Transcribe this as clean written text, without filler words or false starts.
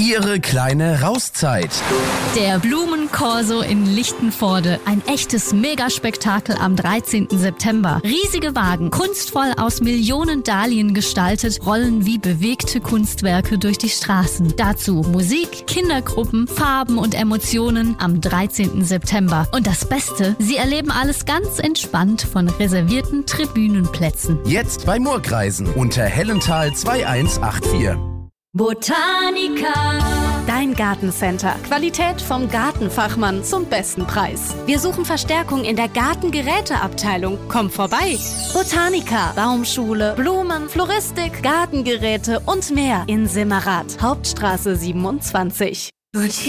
Ihre kleine Rauszeit. Der Blumenkorso in Lichtenvoorde. Ein echtes Megaspektakel am 13. September. Riesige Wagen, kunstvoll aus Millionen Dahlien gestaltet, rollen wie bewegte Kunstwerke durch die Straßen. Dazu Musik, Kindergruppen, Farben und Emotionen am 13. September. Und das Beste, Sie erleben alles ganz entspannt von reservierten Tribünenplätzen. Jetzt bei Murkreisen unter Hellental 2184. Botanica. Dein Gartencenter. Qualität vom Gartenfachmann zum besten Preis. Wir suchen Verstärkung in der Gartengeräteabteilung. Komm vorbei. Botanica. Baumschule, Blumen, Floristik, Gartengeräte und mehr in Simmerath. Hauptstraße 27.